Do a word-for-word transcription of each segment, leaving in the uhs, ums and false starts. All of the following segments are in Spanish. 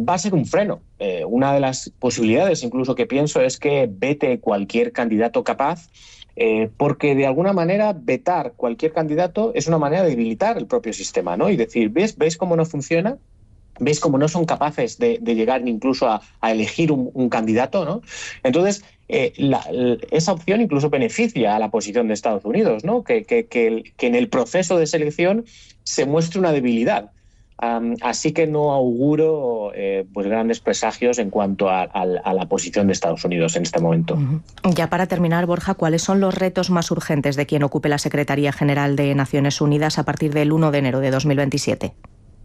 va a ser un freno. Eh, una de las posibilidades incluso que pienso es que vete cualquier candidato capaz, eh, porque de alguna manera vetar cualquier candidato es una manera de debilitar el propio sistema, ¿no? Y decir, ¿ves, ¿ves cómo no funciona? ¿Veis cómo no son capaces de, de llegar incluso a, a elegir un, un candidato, ¿no? Entonces, eh, la, la, esa opción incluso beneficia a la posición de Estados Unidos, ¿no? Que, que, que, el, que en el proceso de selección se muestre una debilidad. Um, así que no auguro eh, pues grandes presagios en cuanto a, a, a la posición de Estados Unidos en este momento. Uh-huh. Ya para terminar, Borja, ¿cuáles son los retos más urgentes de quien ocupe la Secretaría General de Naciones Unidas a partir del uno de enero de dos mil veintisiete?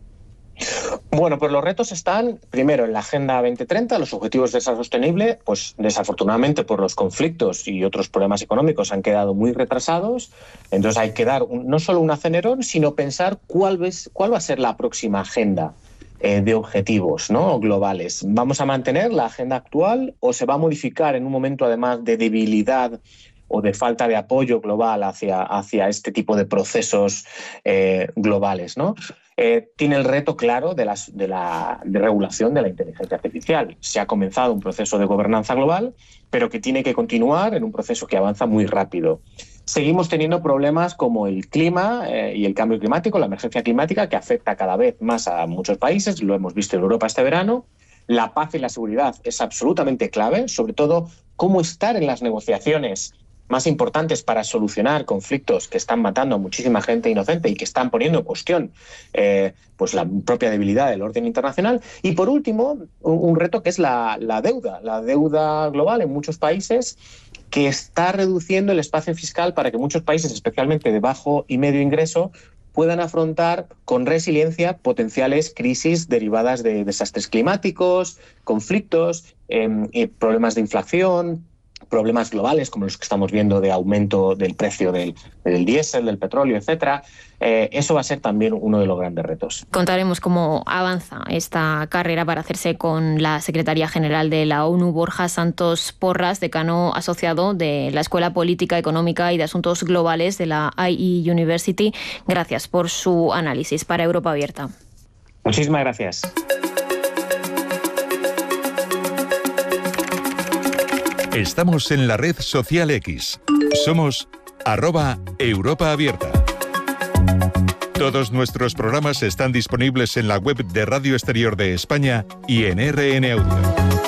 Bueno, pues los retos están, primero, en la Agenda veinte treinta, los Objetivos de Desarrollo Sostenible, pues desafortunadamente por los conflictos y otros problemas económicos han quedado muy retrasados, entonces hay que dar un, no solo un acelerón, sino pensar cuál, ves, cuál va a ser la próxima agenda eh, de objetivos, ¿no?, globales. ¿Vamos a mantener la agenda actual o se va a modificar en un momento además de debilidad o de falta de apoyo global hacia, hacia este tipo de procesos eh, globales, ¿no? Eh, tiene el reto claro de, las, de la de regulación de la inteligencia artificial. Se ha comenzado un proceso de gobernanza global, pero que tiene que continuar en un proceso que avanza muy rápido. Seguimos teniendo problemas como el clima eh, y el cambio climático, la emergencia climática, que afecta cada vez más a muchos países, lo hemos visto en Europa este verano. La paz y la seguridad es absolutamente clave, sobre todo cómo estar en las negociaciones más importantes para solucionar conflictos que están matando a muchísima gente inocente y que están poniendo en cuestión eh, pues la propia debilidad del orden internacional. Y por último, un, un reto que es la, la deuda, la deuda global en muchos países, que está reduciendo el espacio fiscal para que muchos países, especialmente de bajo y medio ingreso, puedan afrontar con resiliencia potenciales crisis derivadas de desastres climáticos, conflictos, eh, eh, problemas de inflación, problemas globales como los que estamos viendo de aumento del precio del, del diésel, del petróleo, etcétera. Eh, eso va a ser también uno de los grandes retos. Contaremos cómo avanza esta carrera para hacerse con la Secretaría General de la ONU. Borja Santos Porras, decano asociado de la Escuela Política, Económica y de Asuntos Globales de la I E University. Gracias por su análisis para Europa Abierta. Muchísimas gracias. Estamos en la red social X. Somos arroba Europa Abierta. Todos nuestros programas están disponibles en la web de Radio Exterior de España y en R N Audio.